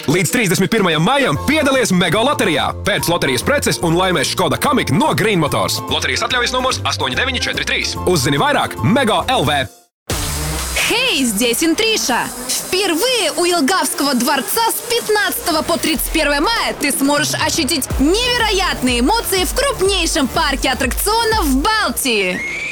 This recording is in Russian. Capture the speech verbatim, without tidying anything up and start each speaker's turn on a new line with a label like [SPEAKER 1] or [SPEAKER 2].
[SPEAKER 1] Līdz trīsdesmit pirmajam maijam piedalies Mega loterijā. Pēc loterijas preces un laimēs Škoda Kamiq no Green Motors. Loterijas atļaujas numurs astoņi deviņi četri trīs. Uzzini vairāk Mega точка эл ви.
[SPEAKER 2] Хей, здесь Интриша! Впервые у Елгавского дворца с пятнадцатого по тридцать первое мая ты сможешь ощутить невероятные эмоции в крупнейшем парке аттракционов в Балтии.